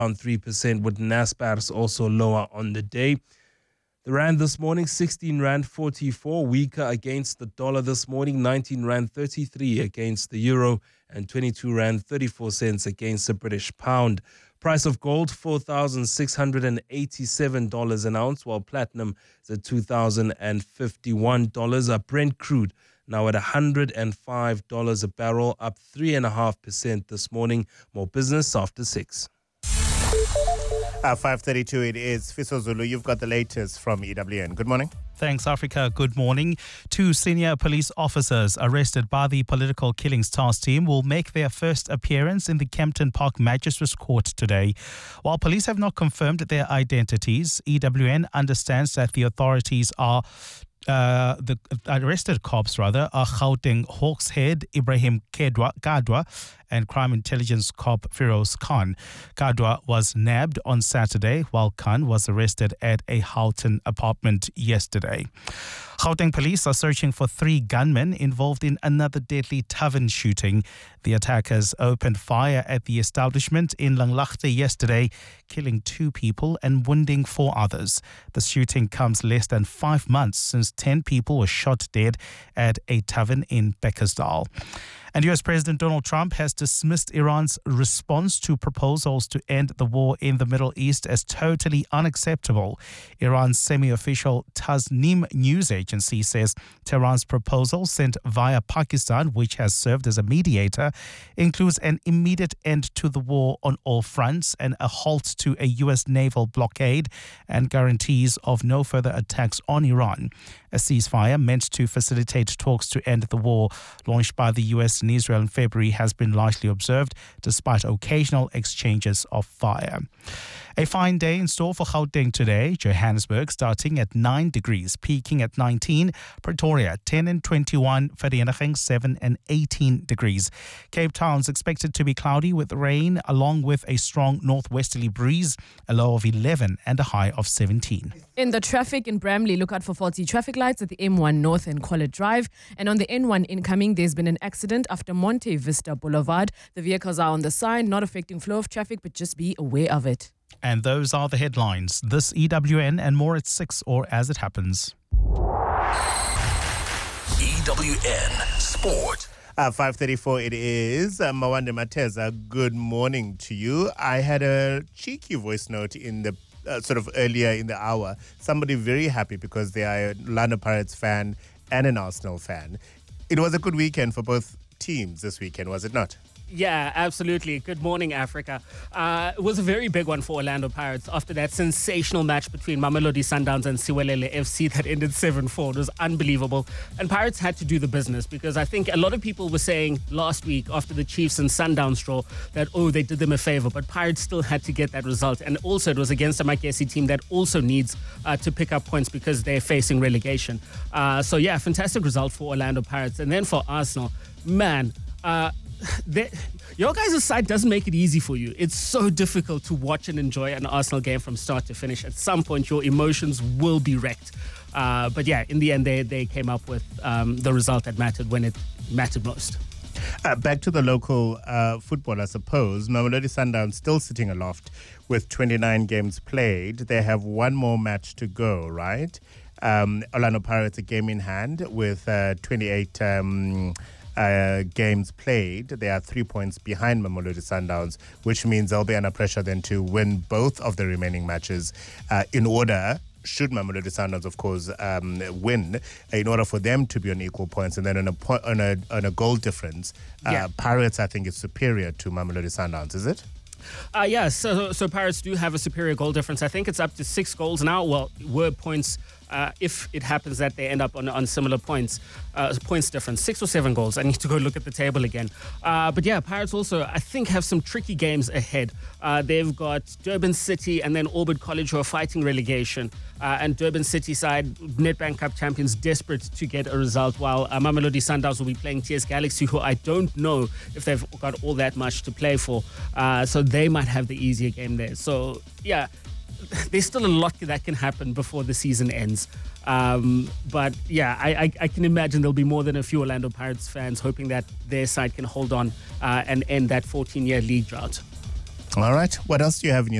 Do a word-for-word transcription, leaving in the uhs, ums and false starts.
Down three percent, with Naspers also lower on the day. The rand this morning, sixteen rand forty-four, weaker against the dollar this morning, nineteen rand thirty-three against the euro, and twenty-two rand thirty-four cents against the British pound. Price of gold, four thousand six hundred eighty-seven dollars an ounce, while platinum is at two thousand fifty-one dollars. A Brent crude now at one hundred five dollars a barrel, up three point five percent this morning. More business after six. Uh, five thirty-two it is. Fiso Zulu, you've got the latest from E W N. Good morning. Thanks, Africa. Good morning. Two senior police officers arrested by the Political Killings Task Team will make their first appearance in the Kempton Park Magistrates Court today. While police have not confirmed their identities, E W N understands that the authorities are Uh, the arrested cops, rather, are Gauteng Hawks Head Ibrahim Kedwa, Gadwa and Crime Intelligence Cop Firoz Khan. Gadwa was nabbed on Saturday, while Khan was arrested at a Houghton apartment yesterday. Gauteng police are searching for three gunmen involved in another deadly tavern shooting. The attackers opened fire at the establishment in Langlaagte yesterday, killing two people and wounding four others. The shooting comes less than five months since ten people were shot dead at a tavern in Beckersdale. And U S President Donald Trump has dismissed Iran's response to proposals to end the war in the Middle East as totally unacceptable. Iran's semi-official Tasnim news agency says Tehran's proposal sent via Pakistan, which has served as a mediator, includes an immediate end to the war on all fronts and a halt to a U S naval blockade and guarantees of no further attacks on Iran. A ceasefire meant to facilitate talks to end the war, launched by the U S and Israel in February, has been largely observed despite occasional exchanges of fire. A fine day in store for Gauteng today. Johannesburg starting at nine degrees, peaking at nineteen. Pretoria ten and twenty-one. Vereeniging seven and eighteen degrees. Cape Town's expected to be cloudy with rain along with a strong northwesterly breeze, a low of eleven and a high of seventeen. In the traffic in Bramley, look out for faulty traffic lights at the M one North and College Drive. And on the N one incoming, there's been an accident after Monte Vista Boulevard. The vehicles are on the side, not affecting flow of traffic, but just be aware of it. And those are the headlines. This E W N and more at six or as it happens. E W N Sport. Uh, five thirty-four it is. Uh, Mawande Mateza, good morning to you. I had a cheeky voice note in the uh, sort of earlier in the hour. Somebody very happy because they are a Orlando Pirates fan and an Arsenal fan. It was a good weekend for both teams this weekend, was it not? Yeah, absolutely. Good morning, Africa. Uh, it was a very big one for Orlando Pirates after that sensational match between Mamelodi Sundowns and Siwelele F C that ended seven four. It was unbelievable. And Pirates had to do the business because I think a lot of people were saying last week after the Chiefs and Sundowns draw that, oh, they did them a favor. But Pirates still had to get that result. And also it was against a Makesi team that also needs uh, to pick up points because they're facing relegation. Uh, so, yeah, fantastic result for Orlando Pirates. And then for Arsenal, man... Uh, They, your guys' side doesn't make it easy for you. It's so difficult to watch and enjoy an Arsenal game from start to finish. At some point, your emotions will be wrecked. Uh, but yeah, in the end, they, they came up with um, the result that mattered when it mattered most. Uh, back to the local uh, football, I suppose. Mamelodi Sundowns still sitting aloft with twenty-nine games played. They have one more match to go, right? Um, Orlando Pirates a game in hand with uh, twenty-eight... Um, Uh, games played. They are three points behind Mamelodi Sundowns, which means they'll be under pressure then to win both of the remaining matches uh, in order, should Mamelodi Sundowns, of course, um, win, in order for them to be on equal points. And then on a, po- on a, on a goal difference, uh, yeah. Pirates, I think, is superior to Mamelodi Sundowns, is it? Uh, yeah, so, so Pirates do have a superior goal difference. I think it's up to six goals now. Well, were points... Uh, if it happens that they end up on, on similar points, uh, points difference, six or seven goals. I need to go look at the table again. Uh, but yeah, Pirates also, I think, have some tricky games ahead. Uh, they've got Durban City and then Orbit College who are fighting relegation. Uh, and Durban City side, Nedbank Cup champions, desperate to get a result, while uh, Mamelodi Sundowns will be playing T S Galaxy, who I don't know if they've got all that much to play for. Uh, so they might have the easier game there. So yeah, there's still a lot that can happen before the season ends. Um, but yeah, I, I, I can imagine there'll be more than a few Orlando Pirates fans hoping that their side can hold on uh, and end that fourteen-year league drought. All right. What else do you have in your